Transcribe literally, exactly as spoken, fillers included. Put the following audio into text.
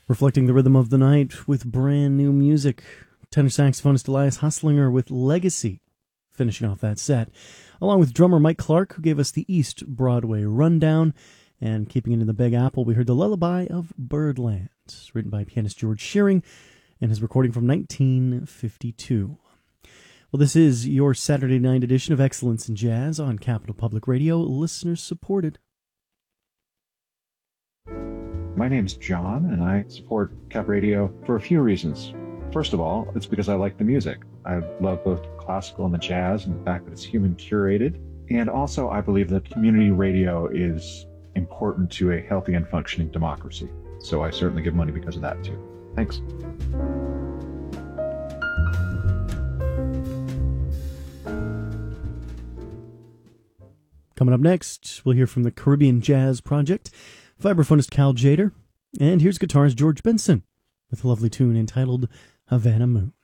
Reflecting the rhythm of the night with brand new music. Tenor saxophonist Elias Huslinger with Legacy, finishing off that set, along with drummer Mike Clark, who gave us the East Broadway rundown. And keeping it in the Big Apple, we heard the Lullaby of Birdland, written by pianist George Shearing, and his recording from nineteen fifty-two. Well, this is your Saturday night edition of Excellence in Jazz on Capital Public Radio, listeners supported. My name's John, and I support Cap Radio for a few reasons. First of all, it's because I like the music. I love both classical and the jazz, and the fact that it's human curated. And also, I believe that community radio is important to a healthy and functioning democracy. So I certainly give money because of that, too. Thanks. Coming up next, we'll hear from the Caribbean Jazz Project, vibraphonist Cal Jader, and here's guitarist George Benson with a lovely tune entitled Havana Moon.